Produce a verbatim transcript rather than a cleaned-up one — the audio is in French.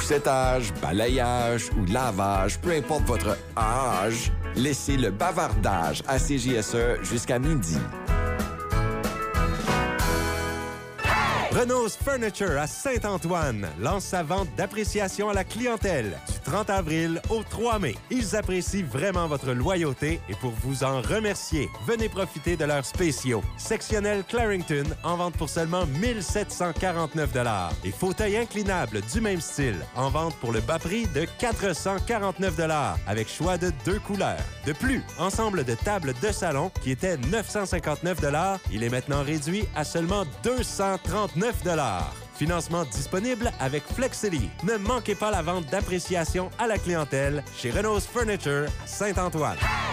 Époussetage, balayage ou lavage, peu importe votre âge, laissez le bavardage à C J S E jusqu'à midi. Renault's Furniture à Saint-Antoine lance sa vente d'appréciation à la clientèle du trente avril au trois mai. Ils apprécient vraiment votre loyauté et pour vous en remercier, venez profiter de leurs spéciaux. Sectionnel Clarington en vente pour seulement mille sept cent quarante-neuf dollars et fauteuil inclinable du même style en vente pour le bas prix de quatre cent quarante-neuf dollars avec choix de deux couleurs. De plus, ensemble de tables de salon qui était neuf cent cinquante-neuf dollars, il est maintenant réduit à seulement deux cent trente-neuf dollars. Financement disponible avec Flexily. Ne manquez pas la vente d'appréciation à la clientèle chez Renault's Furniture à Saint-Antoine.